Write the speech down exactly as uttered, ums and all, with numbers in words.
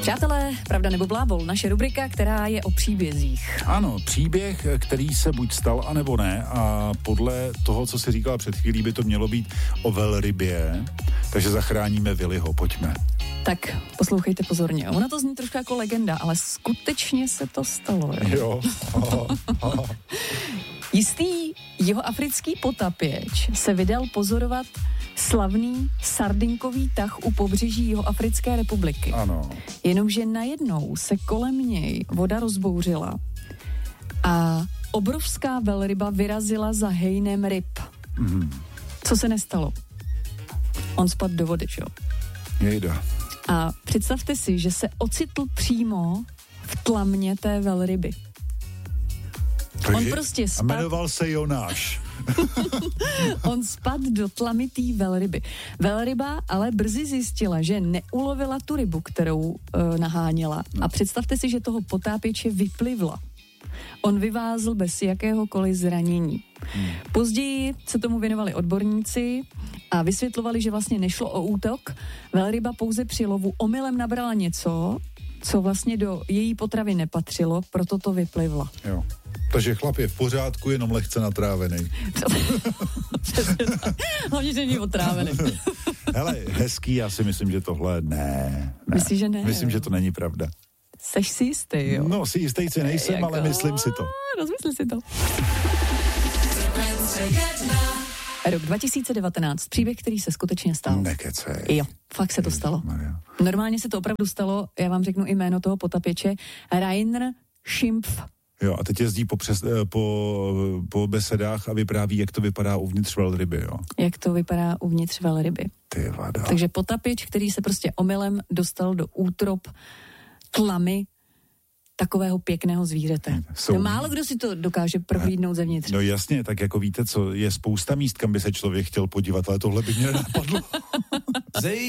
Přátelé, pravda nebo blábol, naše rubrika, která je o příbězích. Ano, příběh, který se buď stal, anebo ne, a podle toho, co si říkala před chvílí, by to mělo být o velrybě, takže zachráníme Viliho, pojďme. Tak, poslouchejte pozorně. Ona to zní trošku jako legenda, ale skutečně se to stalo. Jo. Jo. Jistý jihoafrický potapěč se vydal pozorovat slavný sardinkový tah u pobřeží Jihoafrické republiky. Ano. Jenomže najednou se kolem něj voda rozbouřila a obrovská velryba vyrazila za hejnem ryb. Mm. Co se nestalo? On spadl do vody, jo? Jejda. A představte si, že se ocitl přímo v tlamě té velryby. Takže, On prostě spadl. A jmenoval se Jonáš. On spadl do tlamitý velryby. Velryba ale brzy zjistila, že neulovila tu rybu, kterou e, naháněla. No. A představte si, že toho potápěče vyplivla. On vyvázl bez jakéhokoliv zranění. Hmm. Později se tomu věnovali odborníci a vysvětlovali, že vlastně nešlo o útok. Velryba pouze při lovu omylem nabrala něco, co vlastně do její potravy nepatřilo, proto to vyplivla. Jo. Takže chlap je v pořádku, jenom lehce natrávený. Přesně tak. Hlavně, že není otrávený. Hele, hezký, já si myslím, že tohle ne. ne. Myslíš, že ne? Myslím, jo. že to není pravda. Seš si jistý, jo? No, si jistý si nejsem, jako... ale myslím si to. Rozmysli si to. Rok dva tisíce devatenáct. Příběh, který se skutečně stal. Nekecej. Jo, fakt se to stalo. Maria. Normálně se to opravdu stalo, já vám řeknu jméno toho potapěče, Rainer Schimpf. Jo, a teď jezdí po, přes, po, po besedách a vypráví, jak to vypadá uvnitř velryby, jo. Jak to vypadá uvnitř velryby. Ty vada. Takže potapěč, který se prostě omylem dostal do útrop tlamy takového pěkného zvířete. Jsou... No, málo kdo si to dokáže prohlídnout zevnitř. No jasně, tak jako víte co, je spousta míst, kam by se člověk chtěl podívat, ale tohle by mě nenapadlo.